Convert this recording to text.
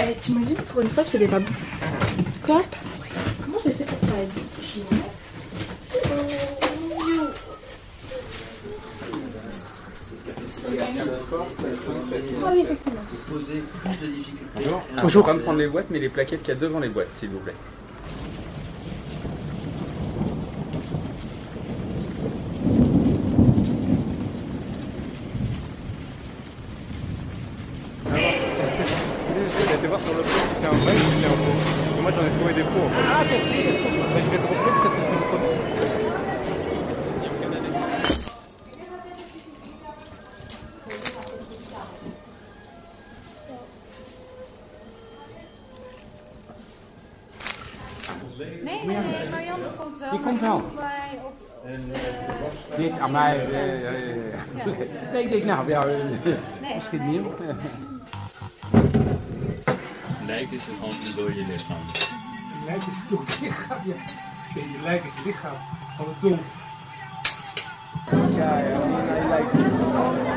T'imagines, pour une fois, je savais pas. Quoi? Comment j'ai fait pour travailler? Ah oui, effectivement. Poser plus de difficultés. Bonjour. Pas me prendre les boîtes, mais les plaquettes qu'il y a devant les boîtes, s'il vous plaît. J'ai été voir sur le plan si c'est un vrai ou si c'est un faux. Moi j'en ai trouvé des faux en fait. Ah, tu as trouvé des faux. Je vais te montrer peut-être que tu le connais. Nee, Marianne komt wel. Die komt wel. Dit aan mij. Nee, ik denk nou, ja, misschien niet. Lijk is gewoon een dode lichaam. Lijk is het dode lichaam, ja. Je lijk is het lichaam van het doel. Ja, lijkt.